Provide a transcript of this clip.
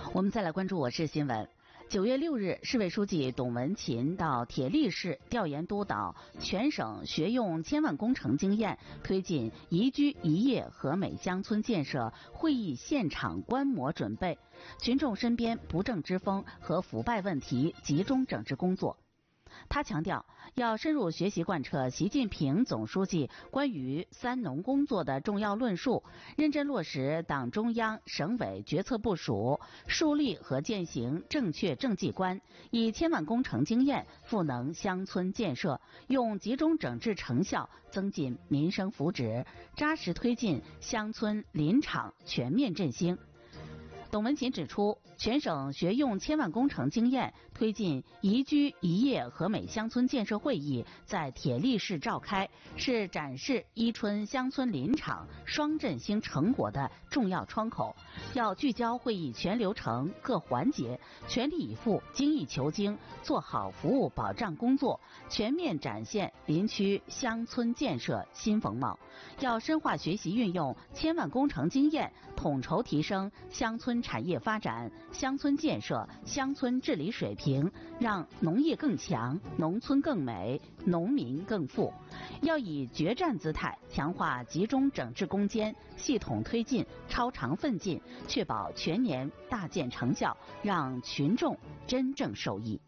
我们再来关注我市新闻。9月6日，市委书记董文勤到铁力市调研督导全省学用千万工程经验，推进宜居宜业和美乡村建设会议现场观摩准备，群众身边不正之风和腐败问题集中整治工作。他强调，要深入学习贯彻习近平总书记关于三农工作的重要论述，认真落实党中央、省委决策部署，树立和践行正确政绩观，以千万工程经验赋能乡村建设，用集中整治成效增进民生福祉，扎实推进乡村林场全面振兴。董文勤指出，全省学用千万工程经验推进宜居宜业和美乡村建设会议在铁力市召开，是展示伊春乡村林场双振兴成果的重要窗口。要聚焦会议全流程各环节，全力以赴、精益求精，做好服务保障工作，全面展现林区乡村建设新风貌。要深化学习运用千万工程经验，统筹提升乡村产业发展、乡村建设、乡村治理水平，让农业更强、农村更美、农民更富。要以决战姿态强化集中整治攻坚，系统推进、超常奋进，确保全年大见成效，让群众真正受益。